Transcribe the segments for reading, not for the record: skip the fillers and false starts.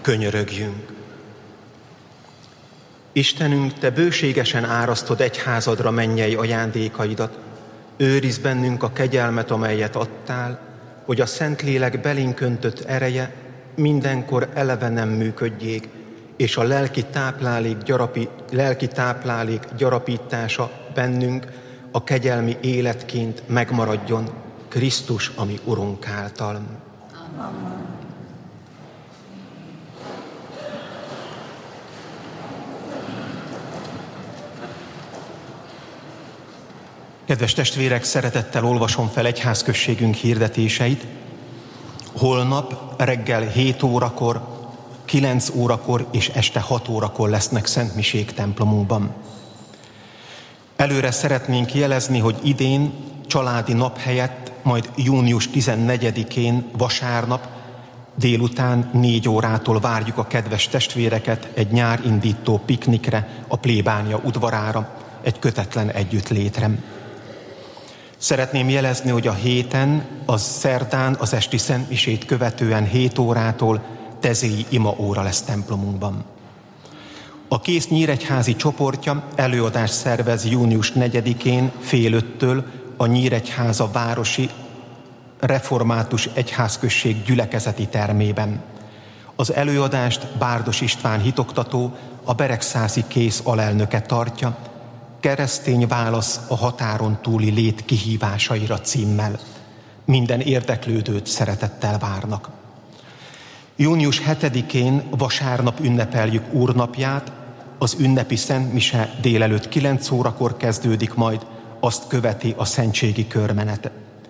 könyörögjünk. Istenünk, Te bőségesen árasztod egyházadra mennyei ajándékaidat, őrizd bennünk a kegyelmet, amelyet adtál, hogy a Szentlélek belénk öntött ereje mindenkor elevenen működjék, és a lelki táplálék gyarapítása bennünk a kegyelmi életként megmaradjon Krisztus, ami Urunk által. Amen. Kedves testvérek, szeretettel olvasom fel egyházközségünk hirdetéseit. Holnap reggel 7 órakor, 9 órakor és este 6 órakor lesznek szentmisék templomunkban. Előre szeretnénk jelezni, hogy idén családi nap helyett majd június 14-én vasárnap délután 4 órától várjuk a kedves testvéreket egy nyárindító piknikre a plébánia udvarára, egy kötetlen együttlétre. Szeretném jelezni, hogy a héten, az szerdán, az esti szentmisét követően 7 órától tezéi imaóra lesz templomunkban. A Kész Nyíregyházi csoportja előadást szervez június 4-én fél 5-től a Nyíregyháza városi református egyházközség gyülekezeti termében. Az előadást Bárdos István hitoktató, a Beregszászi Kész alelnöke tartja, Keresztény válasz a határon túli lét kihívásaira címmel. Minden érdeklődőt szeretettel várnak. Június 7-én vasárnap ünnepeljük Úrnapját, az ünnepi szentmise délelőtt 9 órakor kezdődik majd, azt követi a szentségi körmenet.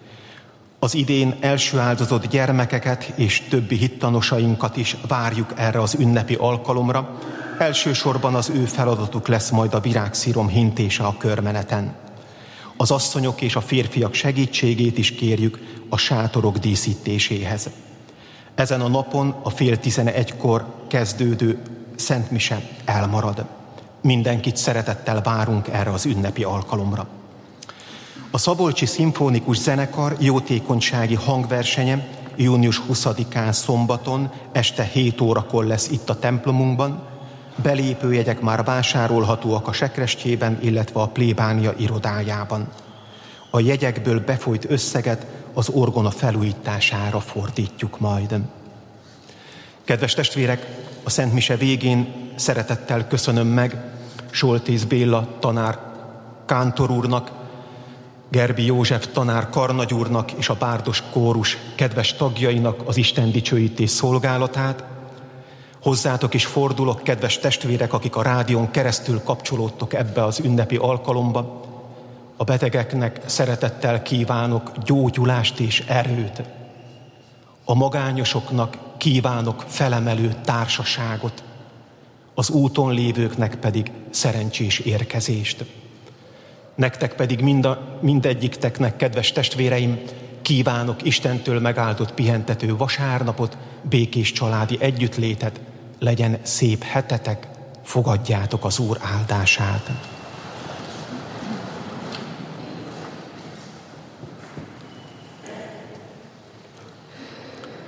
Az idén első áldozott gyermekeket és többi hittanosainkat is várjuk erre az ünnepi alkalomra. Elsősorban az ő feladatuk lesz majd a virágszírom hintése a körmeneten. Az asszonyok és a férfiak segítségét is kérjük a sátorok díszítéséhez. Ezen a napon a 10:30-kor kezdődő szentmise elmarad. Mindenkit szeretettel várunk erre az ünnepi alkalomra. A Szabolcsi Szimfonikus Zenekar jótékonysági hangversenye június 20-án szombaton este 7 órakor lesz itt a templomunkban. Belépőjegyek már vásárolhatóak a sekrestjében, illetve a plébánia irodájában. A jegyekből befolyt összeget az orgona felújítására fordítjuk majd. Kedves testvérek, a szentmise végén szeretettel köszönöm meg Soltész Béla tanár kántor úrnak, Gerbi József tanár karnagy úrnak és a bárdos kórus kedves tagjainak az istendicsőítés szolgálatát. Hozzátok is fordulok, kedves testvérek, akik a rádión keresztül kapcsolódtok ebbe az ünnepi alkalomba. A betegeknek szeretettel kívánok gyógyulást és erőt. A magányosoknak kívánok felemelő társaságot, az úton lévőknek pedig szerencsés érkezést. Nektek pedig mindegyikteknek, kedves testvéreim, kívánok Istentől megáldott pihentető vasárnapot, békés családi együttlétet, legyen szép hetetek, fogadjátok az Úr áldását.